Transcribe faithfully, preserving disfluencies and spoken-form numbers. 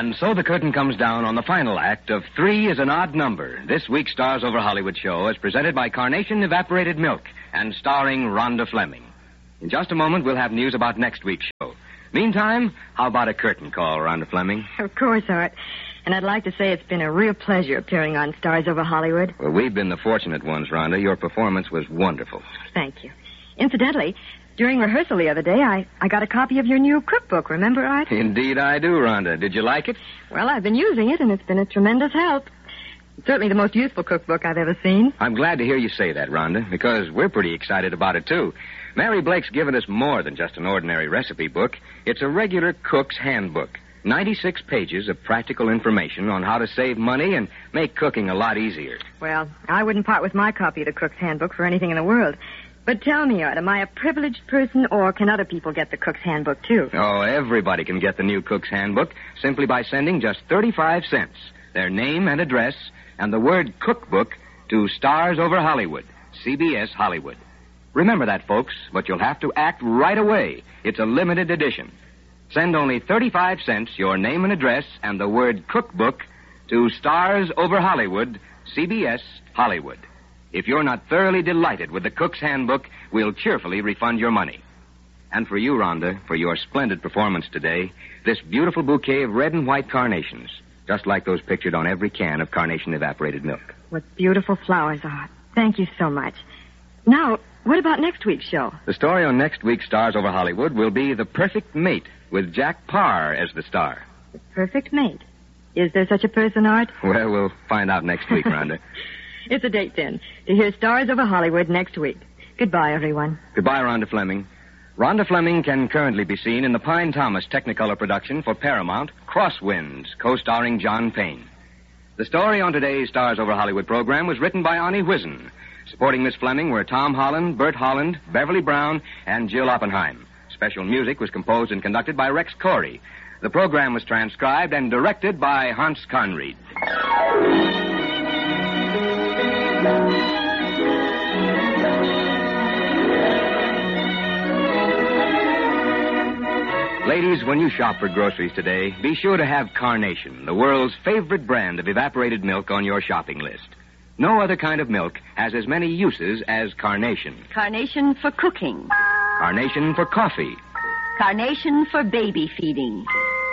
And so the curtain comes down on the final act of Three is an Odd Number. This week's Stars Over Hollywood show is presented by Carnation Evaporated Milk and starring Rhonda Fleming. In just a moment, we'll have news about next week's show. Meantime, how about a curtain call, Rhonda Fleming? Of course, Art. And I'd like to say it's been a real pleasure appearing on Stars Over Hollywood. Well, we've been the fortunate ones, Rhonda. Your performance was wonderful. Thank you. Incidentally, during rehearsal the other day, I, I got a copy of your new cookbook, remember, Art? Indeed I do, Rhonda. Did you like it? Well, I've been using it, and it's been a tremendous help. It's certainly the most useful cookbook I've ever seen. I'm glad to hear you say that, Rhonda, because we're pretty excited about it, too. Mary Blake's given us more than just an ordinary recipe book. It's a regular cook's handbook. ninety-six pages of practical information on how to save money and make cooking a lot easier. Well, I wouldn't part with my copy of the cook's handbook for anything in the world. But tell me, Art, am I a privileged person, or can other people get the cook's handbook, too? Oh, everybody can get the new cook's handbook simply by sending just thirty-five cents, their name and address, and the word cookbook to Stars Over Hollywood, C B S Hollywood. Remember that, folks, but you'll have to act right away. It's a limited edition. Send only thirty-five cents, your name and address, and the word cookbook to Stars Over Hollywood, C B S Hollywood. If you're not thoroughly delighted with the cook's handbook, we'll cheerfully refund your money. And for you, Rhonda, for your splendid performance today, this beautiful bouquet of red and white carnations, just like those pictured on every can of Carnation Evaporated Milk. What beautiful flowers, Art. Thank you so much. Now, what about next week's show? The story on next week's Stars Over Hollywood will be The Perfect Mate, with Jack Parr as the star. The perfect mate. Is there such a person, Art? Well, we'll find out next week, Rhonda. It's a date, then, to hear Stars Over Hollywood next week. Goodbye, everyone. Goodbye, Rhonda Fleming. Rhonda Fleming can currently be seen in the Pine Thomas Technicolor production for Paramount, Crosswinds, co-starring John Payne. The story on today's Stars Over Hollywood program was written by Ani Whizen. Supporting Miss Fleming were Tom Holland, Bert Holland, Beverly Brown, and Jill Oppenheim. Special music was composed and conducted by Rex Corey. The program was transcribed and directed by Hans Conried. Ladies, when you shop for groceries today, be sure to have Carnation, the world's favorite brand of evaporated milk, on your shopping list. No other kind of milk has as many uses as Carnation. Carnation for cooking. Carnation for coffee. Carnation for baby feeding.